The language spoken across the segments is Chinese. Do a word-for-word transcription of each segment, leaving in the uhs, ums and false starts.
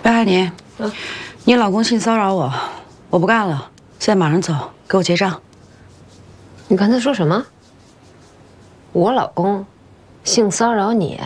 白海宁，嗯，你老公性骚扰我，我不干了，现在马上走，给我结账。 你刚才说什么？我老公性骚扰你？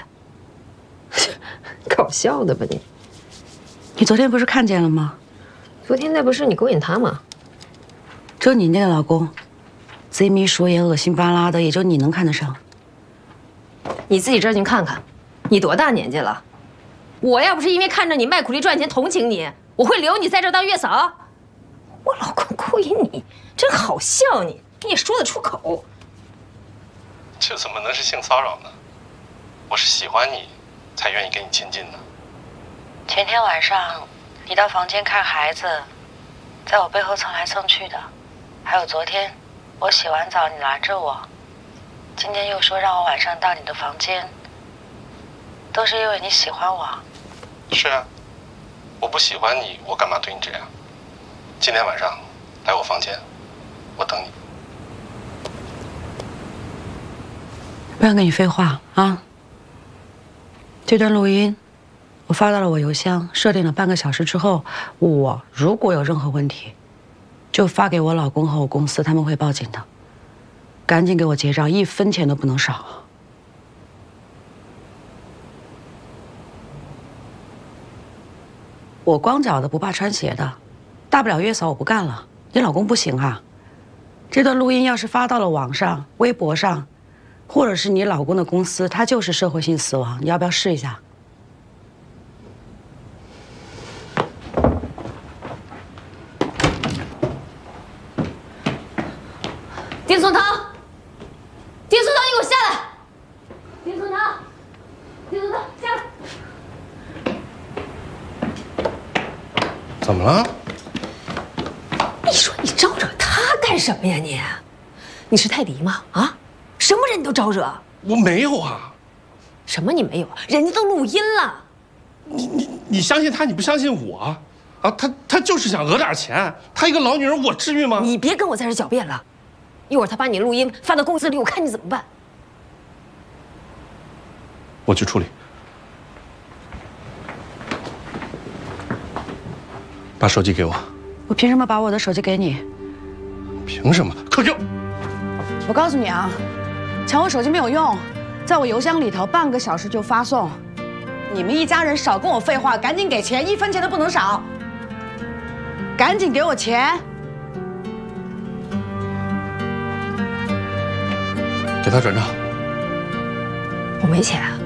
搞笑的吧你？ 你昨天不是看见了吗？ 昨天那不是你勾引他吗？ 只有你那个老公，贼眉鼠眼、恶心巴拉的，也就你能看得上。 你自己照镜看看，你多大年纪了？我要不是因为看着你卖苦力赚钱同情你，我会留你在这儿当月嫂？我老公勾引你，真好笑你，你也说得出口？ 这怎么能是性骚扰呢？我是喜欢你，才愿意跟你亲近的。 前天晚上，你到房间看孩子，在我背后蹭来蹭去的，还有昨天，我洗完澡你拦着我，今天又说让我晚上到你的房间，都是因为你喜欢我。 是啊，我不喜欢你，我干嘛对你这样？今天晚上来我房间，我等你。 不想跟你废话啊！这段录音我发到了我邮箱，设定了半个小时之后，我如果有任何问题，就发给我老公和我公司，他们会报警的。赶紧给我结账，一分钱都不能少。我光脚的不怕穿鞋的，大不了月嫂我不干了，你老公不行啊！这段录音要是发到了网上、微博上，或者是你老公的公司，他就是社会性死亡，你要不要试一下？ 丁松涛，丁松涛，你给我下来！丁松涛，丁松涛，下来！ 怎么了？ 你说你招惹他干什么呀你？你是泰迪吗？啊，什么人你都招惹？ 我没有啊。 什么你没有？人家都录音了。 你你你相信他，你不相信我？啊，他他就是想讹点钱。他一个老女人，我至于吗？ 你别跟我在这狡辩了。一会儿他把你录音发到公司里，我看你怎么办。 我去处理。把手机给我。 我凭什么把我的手机给你？ 凭什么？可就我告诉你啊，抢我手机没有用，在我邮箱里头半个小时就发送。你们一家人少跟我废话，赶紧给钱，一分钱都不能少。赶紧给我钱。 给他转账。 我没钱啊。